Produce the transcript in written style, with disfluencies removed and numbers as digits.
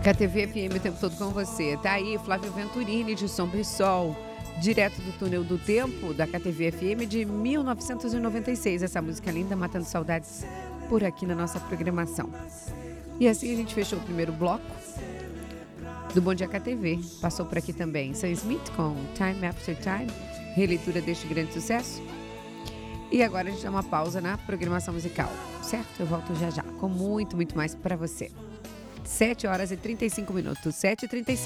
KTV FM o tempo todo com você. Tá aí Flávio Venturini de Sombra e Sol, direto do Túnel do Tempo, da KTV FM de 1996. Essa música linda, matando saudades por aqui na nossa programação. E assim a gente fechou o primeiro bloco do Bom Dia KTV. Passou por aqui também Sam Smith com Time After Time, releitura deste grande sucesso. E agora a gente dá uma pausa na programação musical, certo? Eu volto já já com muito mais para você. 7 horas e 35 minutos, 7h35.